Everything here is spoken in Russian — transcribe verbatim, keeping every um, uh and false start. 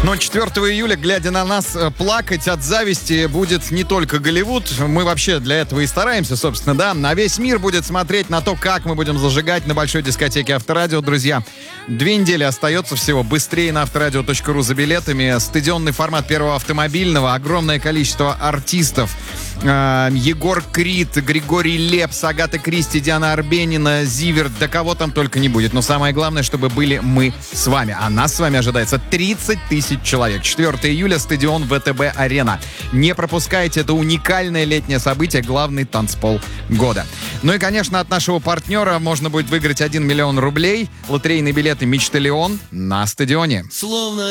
Но четвёртого июля, глядя на нас, плакать от зависти будет не только Голливуд. Мы вообще для этого и стараемся, собственно, да. А весь мир будет смотреть на то, как мы будем зажигать на большой дискотеке Авторадио. Друзья, две недели остается всего. Быстрее на авторадио точка ру за билетами. Стадионный формат первого автомобильного. Огромное количество артистов. Егор Крид, Григорий Лепс, Агата Кристи, Диана Арбенина, Зиверт. Да кого там только не будет. Но самое главное, чтобы были мы с вами. А нас с вами ожидается тридцать тысяч человек. четвёртого июля, стадион ВТБ-арена. Не пропускайте, это уникальное летнее событие, главный танцпол года. Ну и, конечно, от нашего партнера можно будет выиграть один миллион рублей. Лотерейные билеты «Мечталион» на стадионе. Словно